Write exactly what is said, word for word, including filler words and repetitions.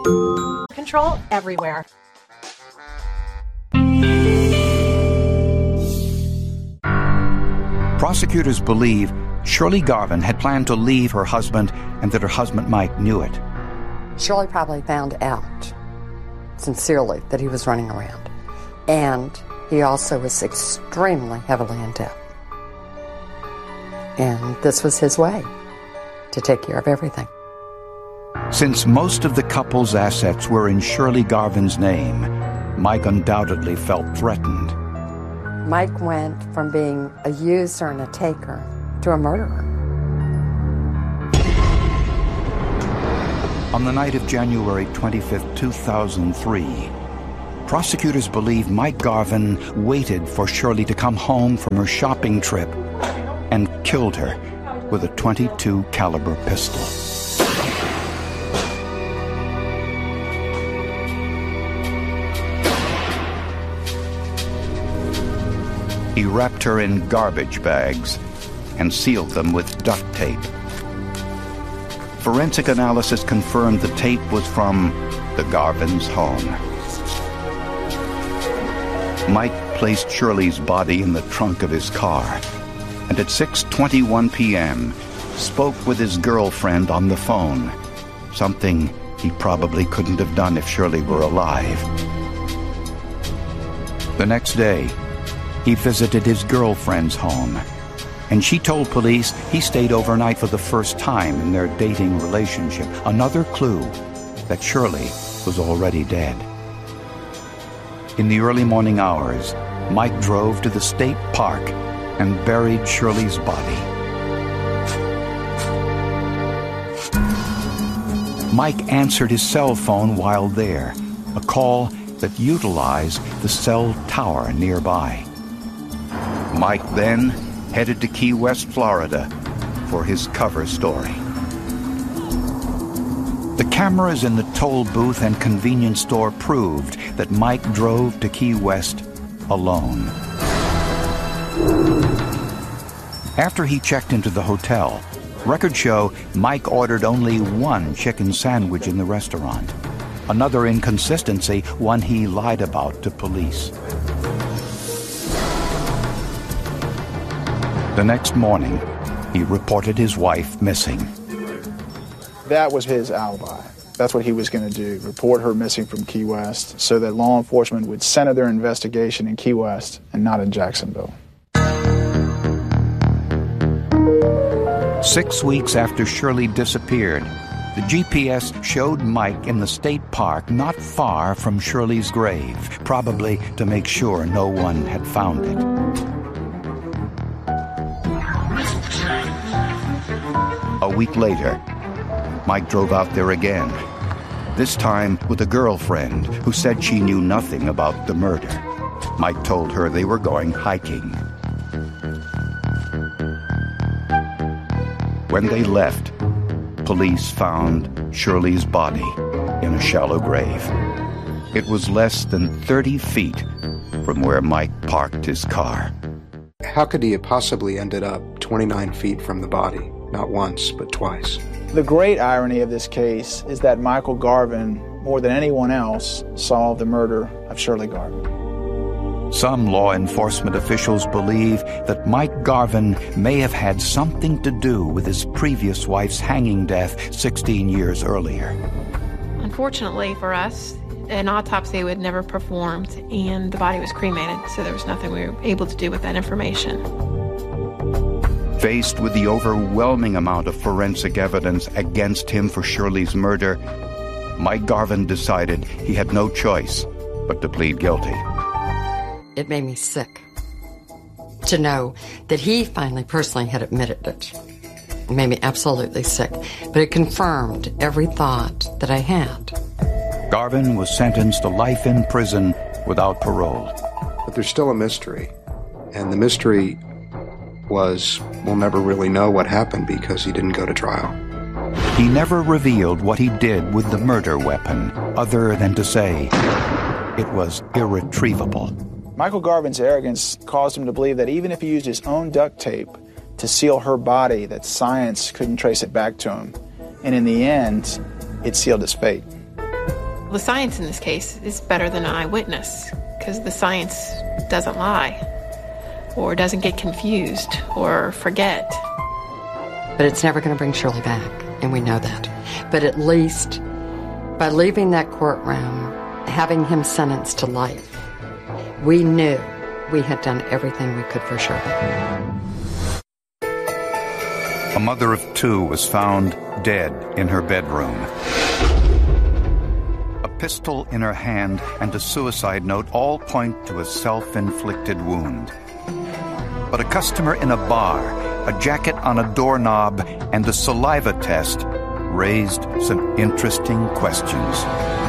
Control everywhere. Prosecutors believe Shirley Garvin had planned to leave her husband and that her husband Mike knew it. Shirley probably found out, sincerely, that he was running around. And he also was extremely heavily in debt. And this was his way to take care of everything. Since most of the couple's assets were in Shirley Garvin's name, Mike undoubtedly felt threatened. Mike went from being a user and a taker to a murderer. On the night of January twenty-fifth, two thousand three, prosecutors believe Mike Garvin waited for Shirley to come home from her shopping trip and killed her with a twenty-two caliber pistol. He wrapped her in garbage bags and sealed them with duct tape. Forensic analysis confirmed the tape was from the Garvin's home. Mike placed Shirley's body in the trunk of his car and at six twenty-one p.m. spoke with his girlfriend on the phone, something he probably couldn't have done if Shirley were alive. The next day, he visited his girlfriend's home, and she told police he stayed overnight for the first time in their dating relationship, another clue that Shirley was already dead. In the early morning hours, Mike drove to the state park and buried Shirley's body. Mike answered his cell phone while there, a call that utilized the cell tower nearby. Mike then headed to Key West, Florida, for his cover story. The cameras in the toll booth and convenience store proved that Mike drove to Key West alone. After he checked into the hotel, records show Mike ordered only one chicken sandwich in the restaurant. Another inconsistency, one he lied about to police. The next morning, he reported his wife missing. That was his alibi. That's what he was going to do, report her missing from Key West so that law enforcement would center their investigation in Key West and not in Jacksonville. Six weeks after Shirley disappeared, the G P S showed Mike in the state park not far from Shirley's grave, probably to make sure no one had found it. A week later, Mike drove out there again, this time with a girlfriend who said she knew nothing about the murder. Mike told her they were going hiking. When they left, police found Shirley's body in a shallow grave. It was less than thirty feet from where Mike parked his car. How could he have possibly ended up twenty-nine feet from the body? Not once, but twice. The great irony of this case is that Michael Garvin, more than anyone else, solved the murder of Shirley Garvin. Some law enforcement officials believe that Mike Garvin may have had something to do with his previous wife's hanging death sixteen years earlier. Unfortunately for us, an autopsy was never performed, and the body was cremated, so there was nothing we were able to do with that information. Faced with the overwhelming amount of forensic evidence against him for Shirley's murder, Mike Garvin decided he had no choice but to plead guilty. It made me sick to know that he finally personally had admitted it. It made me absolutely sick, but it confirmed every thought that I had. Garvin was sentenced to life in prison without parole. But there's still a mystery, and the mystery was we'll never really know what happened because he didn't go to trial. He never revealed what he did with the murder weapon, other than to say it was irretrievable. Michael Garvin's arrogance caused him to believe that even if he used his own duct tape to seal her body, that science couldn't trace it back to him. And in the end, it sealed his fate. The science in this case is better than an eyewitness because the science doesn't lie or doesn't get confused or forget. But it's never going to bring Shirley back, and we know that. But at least by leaving that courtroom, having him sentenced to life, we knew we had done everything we could for Shirley. A mother of two was found dead in her bedroom. A pistol in her hand and a suicide note all point to a self-inflicted wound. But a customer in a bar, a jacket on a doorknob, and a saliva test raised some interesting questions.